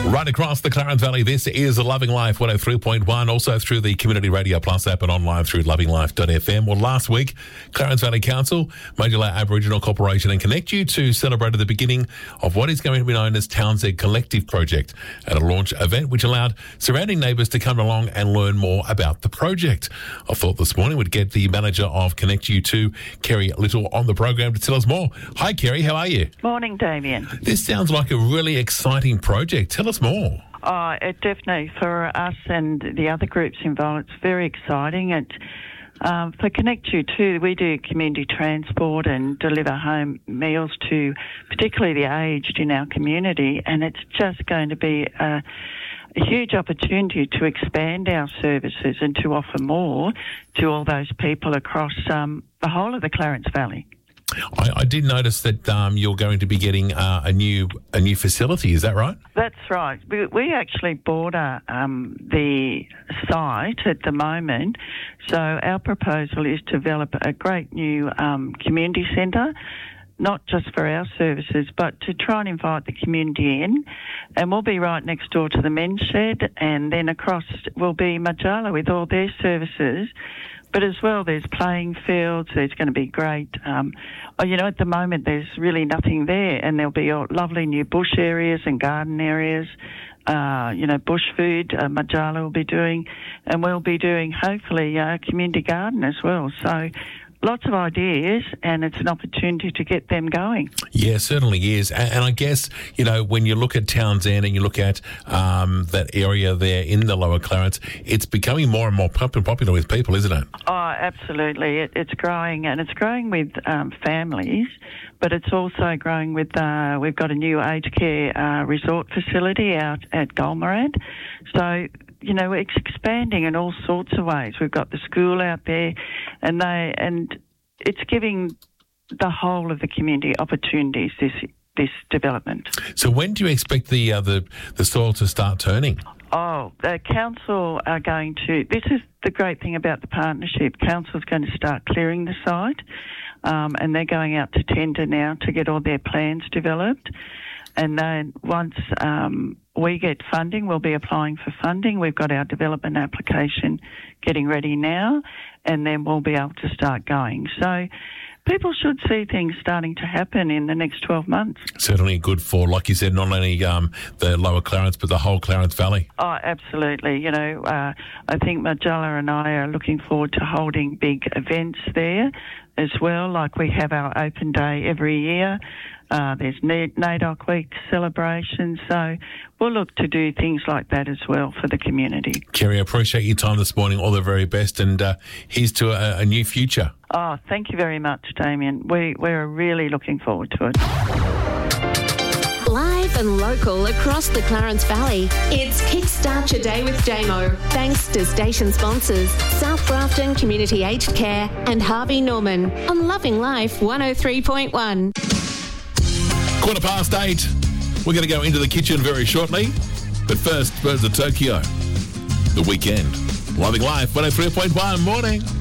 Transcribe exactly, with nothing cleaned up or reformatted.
Right across the Clarence Valley, this is Loving Life one oh three point one, also through the Community Radio Plus app and online through loving life dot f m. Well, last week, Clarence Valley Council, Majorla Aboriginal Corporation and Connect You two celebrated the beginning of what is going to be known as Townsend Collective Project at a launch event which allowed surrounding neighbours to come along and learn more about the project. I thought this morning we'd get the manager of Connect You two, Kerry Little, on the program to tell us more. Hi, Kerry, how are you? Morning, Damien. This sounds like a really exciting project. Tell us more. Oh, it definitely, for us and the other groups involved, it's very exciting. It, um, for Connect You too, we do community transport and deliver home meals to particularly the aged in our community, and it's just going to be a, a huge opportunity to expand our services and to offer more to all those people across um, the whole of the Clarence Valley. I, I did notice that um, you're going to be getting uh, a new a new facility. Is that right? That's right. We, we actually border um, the site at the moment. So our proposal is to develop a great new um, community centre, not just for our services, but to try and invite the community in. And we'll be right next door to the men's shed, and then across will be Majorla with all their services. But as well, there's playing fields, there's going to be great, um, oh, you know, at the moment there's really nothing there, and there'll be lovely new bush areas and garden areas, uh, you know, bush food, uh, Majorla will be doing, and we'll be doing, hopefully, a community garden as well. So lots of ideas, and it's an opportunity to get them going. Yeah, certainly is. And, and I guess, you know, when you look at Townsend and you look at um, that area there in the Lower Clarence, it's becoming more and more popular with people, isn't it? Oh, absolutely. It, it's growing, and it's growing with um, families, but it's also growing with, uh, we've got a new aged care uh, resort facility out at Golmarad. So, you know, it's expanding in all sorts of ways. We've got the school out there, and they and it's giving the whole of the community opportunities, this this development. So when do you expect the uh, the, the soil to start turning? Oh, the council are going to... This is the great thing about the partnership. Council's going to start clearing the site, um, and they're going out to tender now to get all their plans developed. And then once um, we get funding, we'll be applying for funding. We've got our development application getting ready now, and then we'll be able to start going. So people should see things starting to happen in the next twelve months. Certainly good for, like you said, not only um, the Lower Clarence, but the whole Clarence Valley. Oh, absolutely. You know, uh, I think Majorla and I are looking forward to holding big events there as well, like we have our open day every year. Uh, there's N A D O C Week celebrations, so we'll look to do things like that as well for the community. Kerry, I appreciate your time this morning. All the very best, and uh, here's to a, a new future. Oh, thank you very much, Damien. We, we're really looking forward to it. Live and local across the Clarence Valley, it's Kickstart Your Day with Damo. Thanks to station sponsors South Grafton Community Aged Care and Harvey Norman on Loving Life one oh three point one. Quarter past eight. We're going to go into the kitchen very shortly. But first, Birds of Tokyo. The Weekend. Loving Life one oh three point one. Morning.